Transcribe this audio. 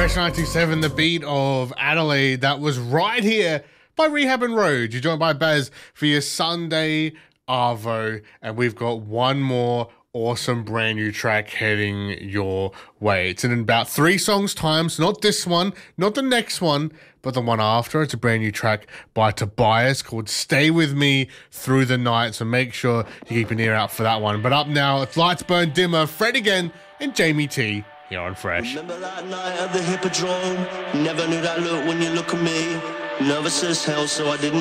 Fresh 97, the beat of Adelaide. That was right here by Rehab and Road. You're joined by Baz for your Sunday Arvo, and we've got one more awesome brand new track heading your way. It's in about 3 songs' time, so not this one, not the next one, but the one after. It's a brand new track by Tobias called Stay With Me Through the Night, so make sure you keep an ear out for that one. But up now, it's Lights Burn Dimmer, Fred again, and Jamie T here on Fresh. Remember that night at the Hippodrome? Never knew that look when you look at me. Nervous as hell, so I didn't